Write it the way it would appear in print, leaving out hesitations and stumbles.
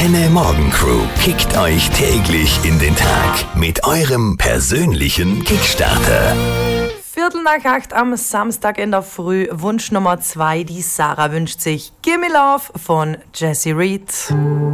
Antenne Morgen Crew kickt euch täglich in den Tag mit eurem persönlichen Kickstarter. 7:45 am Samstag in der Früh. Wunsch Nummer 2, die Sarah wünscht sich Gimme Love von Jessie Reed.